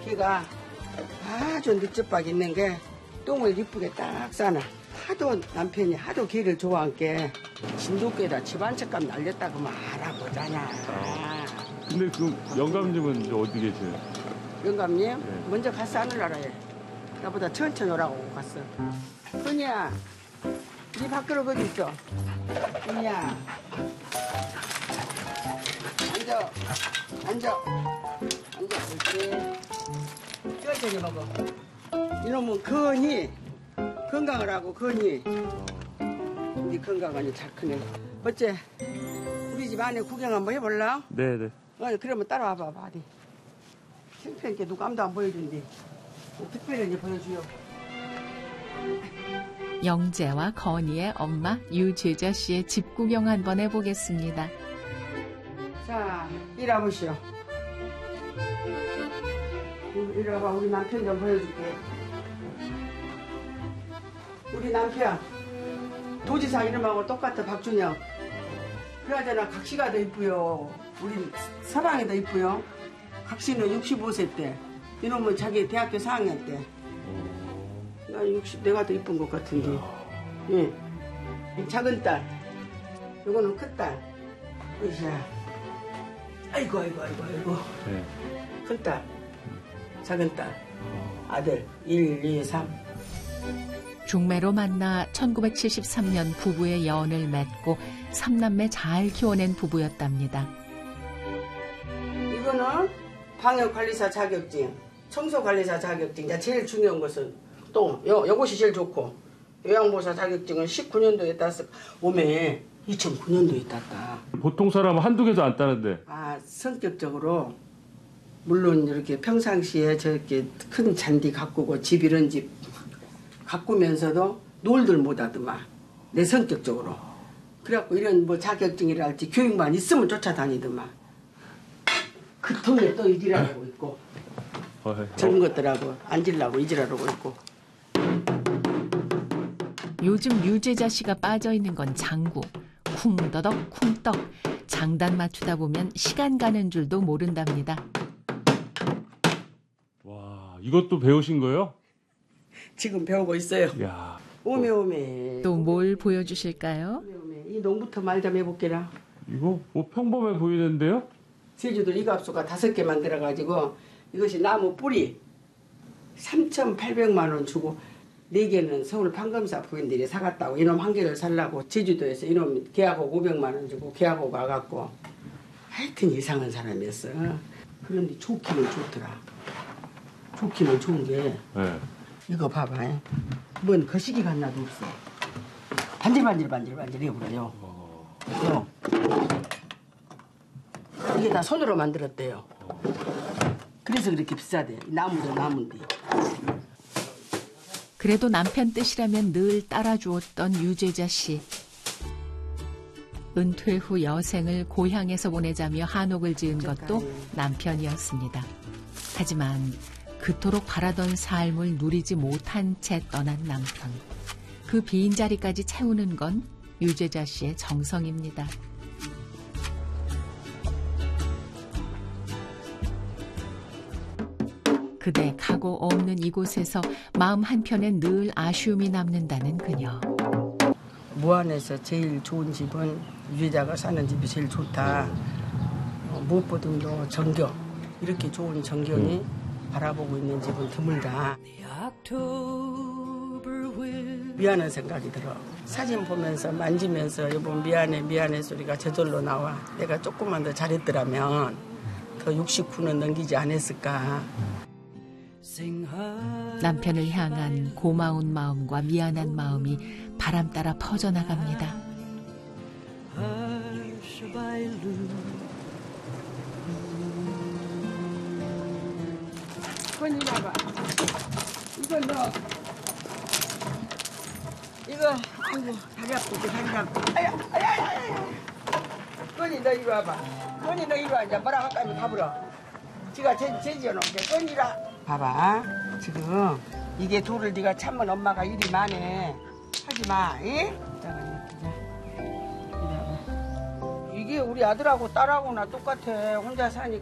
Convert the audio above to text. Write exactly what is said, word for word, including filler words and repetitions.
걔가 아주 늦적박 있는 게 똥을 이쁘게 딱 싸나. 하도 남편이 하도 걔를 좋아한게 진돗개다 집안 책감 날렸다고 막 알아보잖아. 아. 근데 그 영감님은 이제 어디 계세요? 영감님? 네. 먼저 갔어 하늘나라에. 나보다 천천히 오라고 갔어. 은희야, 네 밥그릇 어디 있어? 은희야. 앉아. 앉아. 앉아. 그렇지. 천천히 먹어. 이놈은 건이 건강을 하고 건이 네 건강하니 잘 크네. 어째 우리 집 안에 구경 한번 해볼라? 네네. 어, 그러면 따라와봐 어디. 창피하게 누가 아무도 안 보여준디. 특별히 보여주요. 영재와 건이의 엄마 유재자 씨의 집 구경 한번 해보겠습니다. 자, 이리 와보시오. 이리 와봐. 우리 남편 좀 보여줄게. 우리 남편 도지사 이름하고 똑같아. 박준영. 그러잖아. 각시가 더 이쁘요. 우리 서방이 더 이쁘요. 각시는 육십오 세 때. 이놈은 자기 대학교 사 학년 때. 나 육십, 내가 더 이쁜 것 같은데. 예. 작은 딸. 요거는 큰 딸. 으쌰. 아이고, 아이고, 아이고, 아이고. 네. 큰 딸. 작은 딸. 아들. 일, 이, 삼. 중매로 만나 천구백칠십삼 년 부부의 연을 맺고 삼남매 잘 키워낸 부부였답니다. 이거는 방역관리사 자격증, 청소관리사 자격증. 자, 제일 중요한 것은 또 요, 요것이 제일 좋고 요양보호사 자격증은 십구 년도에 땄어. 오메 이천구 년도에 땄다. 보통 사람은 한두 개도 안 따는데. 아, 성격적으로 물론 이렇게 평상시에 저렇게 큰 잔디 가꾸고 집 이런 집 가꾸면서도 놀들 못하더만 내 성격적으로. 그래갖고 이런 뭐 자격증이랄지 교육만 있으면 쫓아다니더만. 그 통에 또 일이라고 있고 어, 젊은 것들하고 앉으려고 잊으라고 있고. 요즘 유재자 씨가 빠져있는 건 장구. 쿵더덕 쿵떡. 장단 맞추다 보면 시간 가는 줄도 모른답니다. 와, 이것도 배우신 거예요? 지금 배우고 있어요. 야. 오메 오메. 또 뭘 보여주실까요? 오메 오메. 이 농부터 말 좀 해볼게라. 이거 뭐 평범해 보이는데요? 제주도 이갑수가 다섯 개 만들어가지고 이것이 나무 뿌리 삼천팔백만 원 주고 네 개는 서울 판검사 부인들이 사갔다고. 이놈 한 개를 살라고 제주도에서 이놈 계약옥 오백만 원 주고 계약옥 와갖고 하여튼 이상한 사람이었어. 그런데 좋기는 좋더라. 좋기는 좋은 게 네. 이거 봐봐. 뭔 거시기 같나도 없어. 반질반질 반질반질 해버려요. 어. 이게 다 손으로 만들었대요. 그래서 그렇게 비싸대. 나무도 나무인데. 그래도 남편 뜻이라면 늘 따라주었던 유재자 씨. 은퇴 후 여생을 고향에서 보내자며 한옥을 지은 것도 남편이었습니다. 하지만 그토록 바라던 삶을 누리지 못한 채 떠난 남편. 그 빈자리까지 채우는 건 유재자 씨의 정성입니다. 그대 가고 없는 이곳에서 마음 한편엔 늘 아쉬움이 남는다는 그녀. 무안에서 제일 좋은 집은 유재자가 사는 집이 제일 좋다. 어, 무엇보다도 정겨. 이렇게 좋은 정겨니 음. 바라보고 있는 집은 드물다. 미안한 생각이 들어. 사진 보면서 만지면서 여보 미안해 미안해 소리가 저절로 나와. 내가 조금만 더 잘했더라면 더 육십구는 넘기지 않았을까. 남편을 향한 고마운 마음과 미안한 마음이 바람 따라 퍼져나갑니다. 건이 봐봐. 이거 너 이거 아이고 다리 아프지 다리 아프지. 아야 아야 아야. 건이 너 이리 와봐. 건이 너 이리 와. 이제 뭐라 할까 가불어. 지가 제 제지어 놓게 건이라. 봐봐. 지금 이게 돌을 네가 참으면 엄마가 일이 많네. 하지 마. 예? 이게 우리 아들하고 딸하고나 똑같아. 혼자 사니까